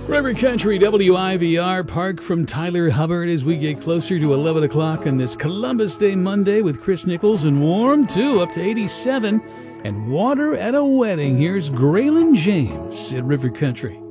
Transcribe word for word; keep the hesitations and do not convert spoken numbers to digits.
River Country W I V R, Park from Tyler Hubbard as we get closer to eleven o'clock on this Columbus Day Monday with Chris Nichols, and warm too, up to eighty-seven, and water at a wedding. Here's Graylin James at River Country.